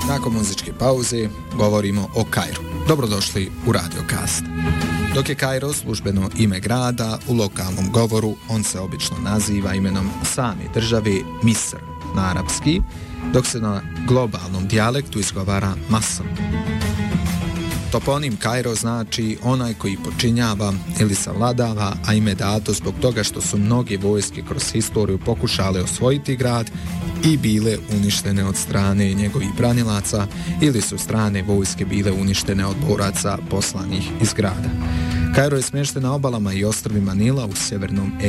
Nakon muzičke pauze govorimo o Kairu. Dobrodošli u Radiokast. Dok je Kairo službeno ime grada, u lokalnom govoru on se obično naziva imenom same države Misr na arapski, dok se na globalnom dijalektu izgovara Masr. Toponim Kairo znači onaj koji počinjava ili savladava, a ime dato zbog toga što su mnoge vojske kroz historiju pokušale osvojiti grad i bile uništene od strane njegovih branilaca ili su strane vojske bile uništene od boraca poslanih iz grada. Kairo je smješten na obalama i ostrvima Nila u sjevernom